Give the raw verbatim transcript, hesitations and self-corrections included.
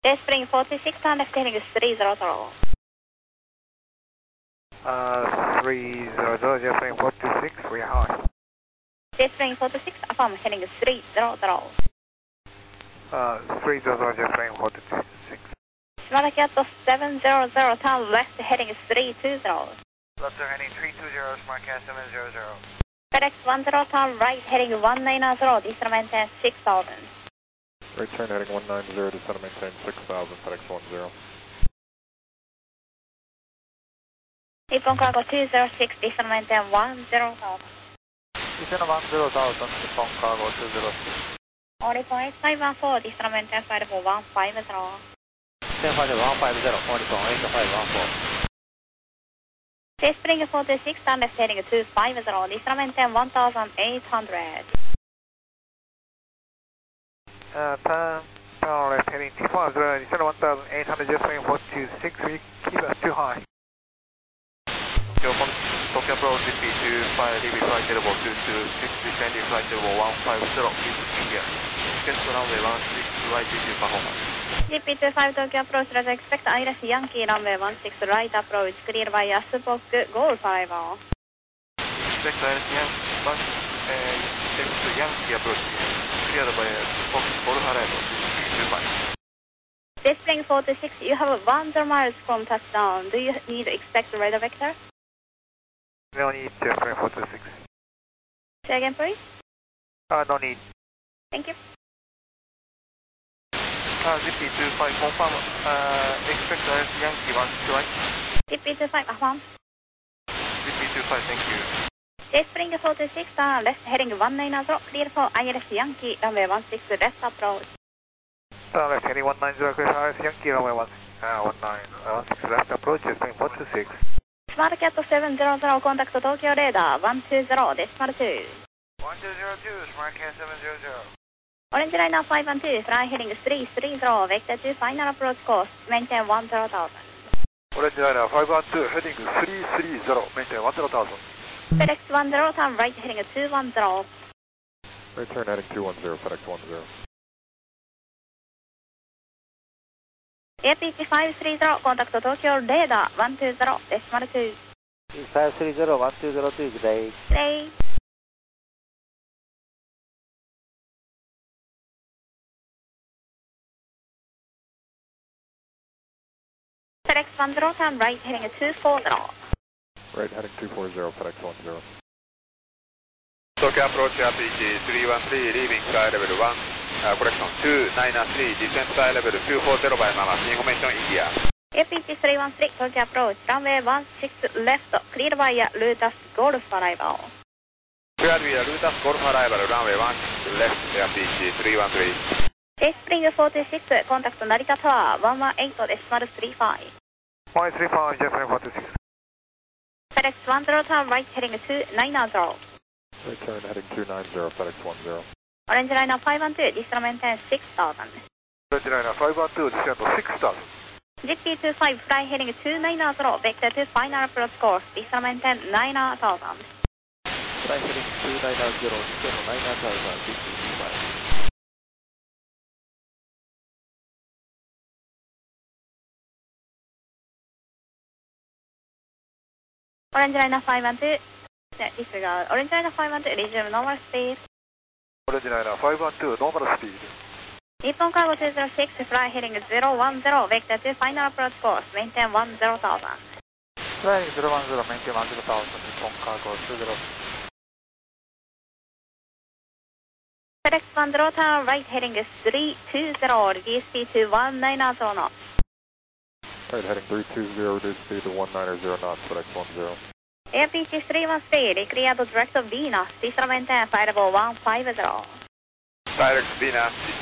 Dayspring forty-six, turn left heading three zero zero. Uh, three zero zero, Dayspring forty-six, we are high. Dayspring forty-six, affirm, heading three zero zero. Uh, three zero zero, Dayspring forty-six. Shimada Kyoto seven zero zero, turn left heading three two zero. Left heading three two zero, Smartcat seven zero zero. FedEx one zero, turn right heading one nine zero, descend maintain six thousand. Return heading one nine zero, descend maintain six thousand, FedEx one zero. Nippon Cargo two zero six, descend maintain one zero thousand. Descend one zero thousand, Nippon Cargo two zero six. Only point five one four, descend maintain five four one five zero. Descend five one five zero, only point eight five one four. Dayspring forty-six, turn left heading two five zero, descend maintain one thousand eight hundred. Uh, turn, turn left heading two five zero, descend one thousand eight hundred, Dayspring forty-six, we keep us too high. Tokyo Approach G P two five, leaving flight level two two six, descending flight level one five zero, please India. Get to runway one six, right G P performance. G P two five Tokyo Approach, let's expect I R S Yankee runway one six, right approach, clear by Yasupok, Golf arrival. Expect I R S Yankee, one, uh, expect Yankee approach, cleared by Yasupok, Golf arrival, G P two five. Dayspring forty-six, you have one hundred miles from touchdown. Do you need to expect the radar vector? No need, Dayspring forty-six. Say again, please. Uh, no need. Thank you. Uh, G P two five, confirm, uh, expect I R S Yankee one six, right? G P two five, affirm. G P two five, thank you. Dayspring forty-six, uh, left heading one nine zero, clear for I R S Yankee runway one six, left approach. Turn left heading one nine zero, clear I R S Yankee runway one nine, uh, one six, left approach, Dayspring forty-six. Smart Cat seven zero zero, contact Tokyo radar one two zero, decimal two. one two zero two, Smartcat seven zero zero. Orange Liner five one two, fly heading three three zero, vector two, final approach course, maintain one zero thousand. Orange Liner five one two, heading three three zero, maintain one zero thousand. FedEx one zero, turn right heading two one zero. Return heading two one zero, FedEx one zero. A P G five three zero, contact Tokyo radar one two zero, decimal two. five three zero, one two zero two, good day. Stay. FedEx one zero, turn right heading two four zero. Right heading two four zero, FedEx one zero. Tokyo Approach R P G three one three, leaving fly level one, uh, correction two nine three, descent fly level two four zero by Mama, information India. A P G three one three, Tokyo Approach, runway one six, left, clear via Lutas Golf arrival. Cleared via Lutas Golf arrival, runway one six, left, R P G three one three. Dayspring forty-six, contact Narita Tower one one eight, decimal three five. one three five, Dayspring forty-six. FedEx one zero, turn right heading two nine zero. Return heading two nine zero, FedEx one zero. Orange Liner five one two, descend maintain six thousand. Orange Liner five one two, descend six thousand. G P two five, fly heading two nine zero, vector two, final approach course, descend maintain nine thousand. Fly heading two nine zero, descend nine thousand, G P two five. Orange Liner five one two, disregard. Orange Liner five one two, resume normal speed. Orange Liner five one two, normal speed. Nippon Cargo two zero six, fly heading zero one zero, vector two, final approach course, maintain one zero thousand. Flying zero one zero, maintain one zero thousand, Nippon Cargo two zero six. FedEx one zero, turn right heading three two zero, D S P to one nine zero knots. Right heading three two zero, reduce speed to one nine zero knots, FedEx one zero. A P G three one three, cleared direct Venus, descend maintain five one five zero. Direct Venus,